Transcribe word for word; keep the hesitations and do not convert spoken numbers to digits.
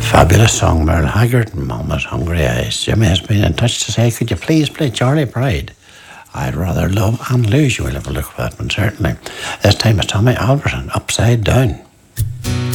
Fabulous song, Merle Haggard and Mama's Hungry Eyes. Jimmy has been in touch to say, could you please play Charlie Pride? I'd rather love and lose you. We'll have a look at that one, certainly. This time it's Tommy Alberton, Upside Down.